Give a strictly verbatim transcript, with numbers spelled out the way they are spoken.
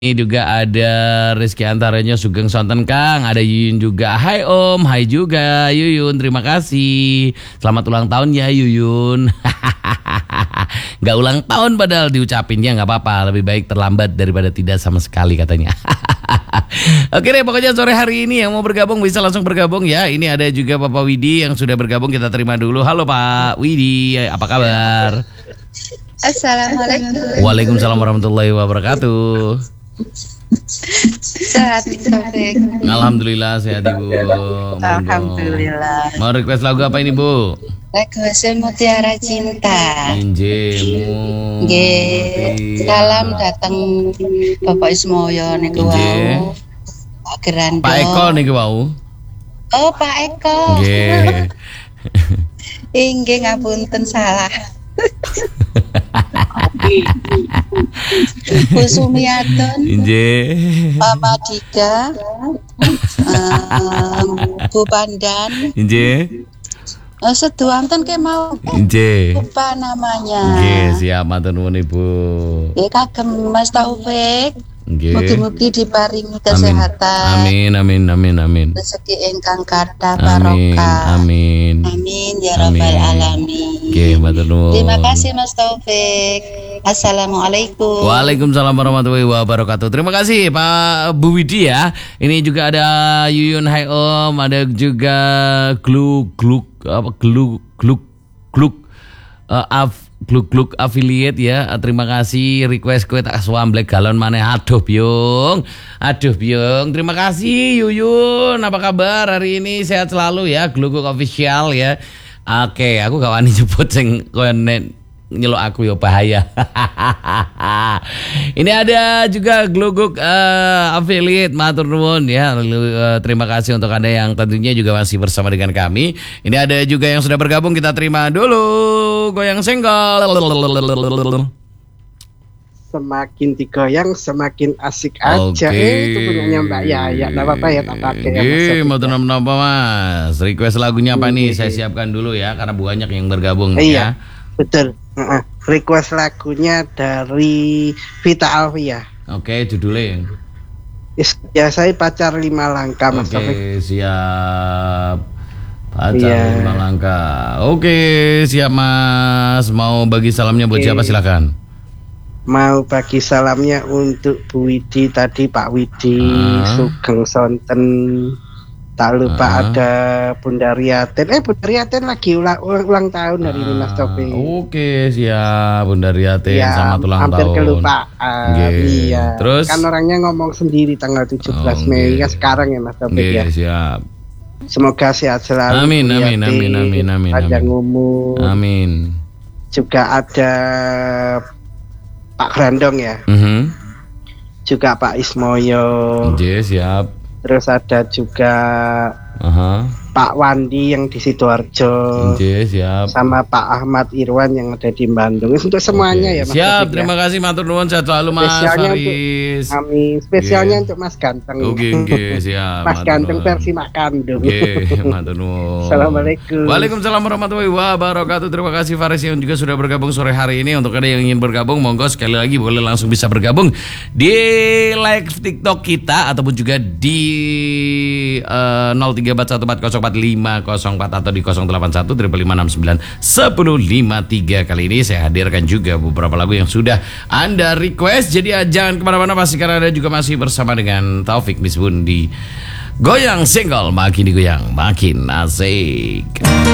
Ini juga ada Rizky antaranya Sugeng Sonten Kang, ada Yuyun juga. Hai Om, hai juga Yuyun, terima kasih. Selamat ulang tahun ya Yuyun. Gak ulang tahun padahal diucapinnya, gak apa-apa. Lebih baik terlambat daripada tidak sama sekali katanya. Oke deh, pokoknya sore hari ini yang mau bergabung bisa langsung bergabung ya. Ini ada juga Bapak Widi yang sudah bergabung, kita terima dulu. Halo Pak Widi, apa kabar? Assalamualaikum. Waalaikumsalam warahmatullahi wabarakatuh. Sehat Taufik. Alhamdulillah sehat Ibu. Alhamdulillah. Mau request lagu apa ini Bu? Request Mutiara Cinta. Injemu. Nggih. Salam datang Bapak Ismoyo niku wau. Pak Gerando. Pak Eko niku wau. Oh, Pak Eko. Nggih. Inggih ngapunten salah. Bu Sumiaton, Injih. Mama Dika, um, Bu Pandan, Injih. uh, seduanten ke mau Injih. lupa namanya. Nggih, siap matur nuwun Ibu. Ya kagem Mas Taufik. Nggih. Mugi-mugi diparingi kesehatan. Amin, amin, amin, amin. Rezeki ingkang kathah Amin, barokah. amin. Amin ya rabbal alamin. Nggih, matur nuwun. Terima kasih Mas Taufik. Assalamualaikum. Waalaikumsalam warahmatullahi wabarakatuh. Terima kasih Pak Bu Widi ya. Ini juga ada Yuyun, hai Om, ada juga Gluk Gluk apa Gluk Gluk Gluk uh, af Gluk Gluk affiliate ya. Terima kasih request kue tak swamblek galon maneh. Aduh Byung. Aduh Byung. Terima kasih Yuyun. Apa kabar hari ini? Sehat selalu ya. Gluk Gluk official ya. Oke, aku gak wani nyebut sing koyo nyelok aku ya bahaya. Ini ada juga Gluguk uh, affiliate matur nuwun ya. Uh, terima kasih untuk Anda yang tentunya juga masih bersama dengan kami. Ini ada juga yang sudah bergabung, kita terima dulu. Goyang senggol. Semakin digoyang semakin asik aja. Oke. Eh, itu punyanya Mbak Yaya. Enggak apa-apa ya tak pakai ya. Oke, mau napa Mas? Request lagunya apa nih? Saya siapkan dulu ya karena banyak yang bergabung nih ya. Iya. Betul. Uh-uh. Request lagunya dari Vita Alvia. Oke, judulnya. Ya saya pacar lima langkah Mas Oke, Taufik. siap. Pacar Iya. lima langkah. Oke, siap Mas. Mau bagi salamnya buat Oke. siapa silakan. Mau bagi salamnya untuk Bu Widi tadi, Pak Widi, Ah. Sugeng Sonten. Tak lupa Ah. ada Bunda Riaten. Eh Bunda Riaten lagi ulang, ulang, ulang tahun hari ini Mas Taufik. Oke, siap Bunda Riatin Ya, selamat ulang hampir tahun. kelupaan. Nggih. Iya. Terus? Kan orangnya ngomong sendiri tanggal tujuh belas Oh, Mei nggih. kan sekarang ya Mas Taufik Nggih, ya. siap. Semoga sehat selalu. Amin, Bu amin, Yati. amin, amin, amin, Panjang amin. umur. Amin. Juga ada Pak Grandong ya. Mhm. Juga Pak Ismoyo. Nggih, siap. Terus ada juga Aha. Pak Wandi yang di Sidoarjo. Nggih, siap. Sama Pak Ahmad Irwan yang ada di Bandung. Untuk semuanya Oke, ya Mas siap, Taufik, terima ya. kasih matur nuwun sehat selalu Mas Spesialnya untuk Faris. Amin. Spesialnya Nggih. untuk Mas Ganteng. Oke, oke, siap. Mas matur Ganteng nuwun. versi Mak Kandung. Oke, matur nuwun. Assalamualaikum. Waalaikumsalam warahmatullahi wabarakatuh. Terima kasih Faris yang juga sudah bergabung sore hari ini. Untuk Anda yang ingin bergabung, monggo sekali lagi boleh langsung bisa bergabung di live TikTok kita ataupun juga di uh, nol tiga empat satu empat nol empat lima nol empat atau di nol delapan satu lima lima enam sembilan satu nol lima tiga. Kali ini saya hadirkan juga beberapa lagu yang sudah Anda request. Jadi uh, jangan kemana-mana, pastikan Anda juga masih bersama dengan Taufik Misbun di Goyang Single, makin digoyang makin asik.